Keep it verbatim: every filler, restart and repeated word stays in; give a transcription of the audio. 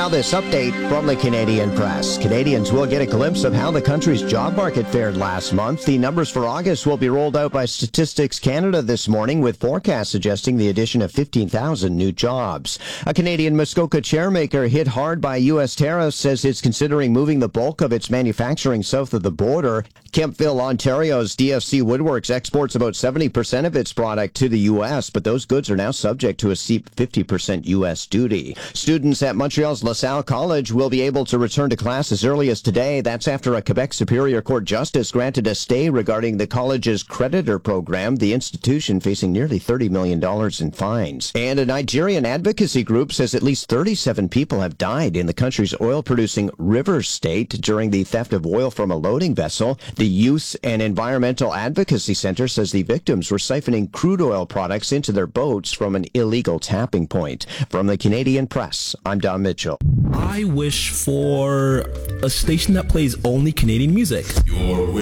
Now this update from the Canadian Press. Canadians will get a glimpse of how the country's job market fared last month. The numbers for August will be rolled out by Statistics Canada this morning, with forecasts suggesting the addition of fifteen thousand new jobs. A Canadian Muskoka chairmaker hit hard by U S tariffs says it's considering moving the bulk of its manufacturing south of the border. Kemptville, Ontario's D F C Woodworks exports about seventy percent of its product to the U S, but those goods are now subject to a steep fifty percent U S duty. Students at Montreal's LaSalle College will be able to return to class as early as today. That's after a Quebec Superior Court justice granted a stay regarding the college's creditor program, the institution facing nearly thirty million dollars in fines. And a Nigerian advocacy group says at least thirty-seven people have died in the country's oil-producing River State during the theft of oil from a loading vessel. The Youth and Environmental Advocacy Center says the victims were siphoning crude oil products into their boats from an illegal tapping point. From the Canadian Press, I'm Don Mitchell. I wish for a station that plays only Canadian music. Your